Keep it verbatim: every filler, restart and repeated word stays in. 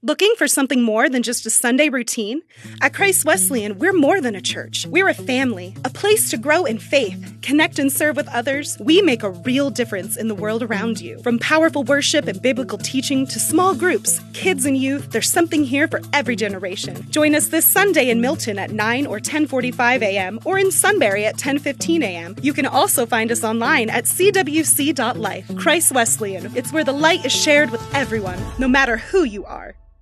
Looking for something more than just a Sunday routine? At Christ Wesleyan, we're more than a church. We're a family, a place to grow in faith, connect and serve with others. We make a real difference in the world around you. From powerful worship and biblical teaching to small groups, kids and youth, there's something here for every generation. Join us this Sunday in Milton at nine or ten forty-five a.m. or in Sunbury at ten fifteen a.m. You can also find us online at c w c dot life. Christ Wesleyan, it's where the light is shared with everyone, no matter who you are.